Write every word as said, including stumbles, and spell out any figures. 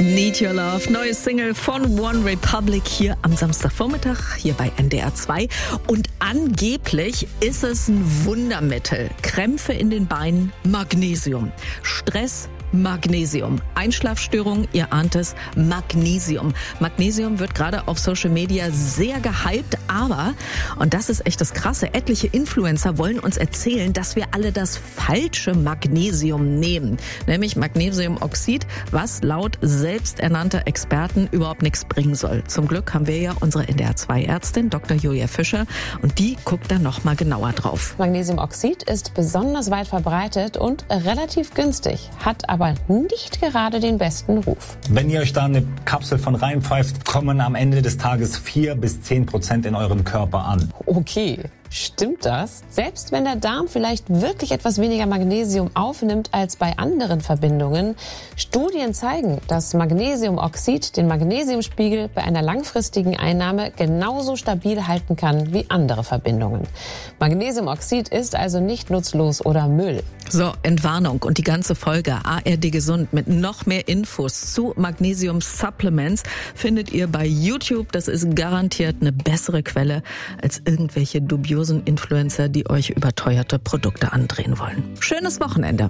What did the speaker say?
Need Your Love, neue Single von One Republic hier am Samstagvormittag, hier bei N D R zwei. Und angeblich ist es ein Wundermittel. Krämpfe in den Beinen, Magnesium. Stress, Magnesium. Einschlafstörungen, ihr ahnt es, Magnesium. Magnesium wird gerade auf Social Media sehr gehypt, aber, und das ist echt das Krasse, etliche Influencer wollen uns erzählen, dass wir alle das falsche Magnesium nehmen. Nämlich Magnesiumoxid, was laut selbsternannter Experten überhaupt nichts bringen soll. Zum Glück haben wir ja unsere N D R zwei Ärztin, Doktor Julia Fischer, und die guckt da noch mal genauer drauf. Magnesiumoxid ist besonders weit verbreitet und relativ günstig, hat aber aber nicht gerade den besten Ruf. Wenn ihr euch da eine Kapsel von reinpfeift, kommen am Ende des Tages vier bis zehn Prozent in eurem Körper an. Okay. Stimmt das? Selbst wenn der Darm vielleicht wirklich etwas weniger Magnesium aufnimmt als bei anderen Verbindungen, Studien zeigen, dass Magnesiumoxid den Magnesiumspiegel bei einer langfristigen Einnahme genauso stabil halten kann wie andere Verbindungen. Magnesiumoxid ist also nicht nutzlos oder Müll. So, Entwarnung und die ganze Folge A R D Gesund mit noch mehr Infos zu Magnesium-Supplements findet ihr bei YouTube. Das ist garantiert eine bessere Quelle als irgendwelche dubiosen Influencer, die euch überteuerte Produkte andrehen wollen. Schönes Wochenende.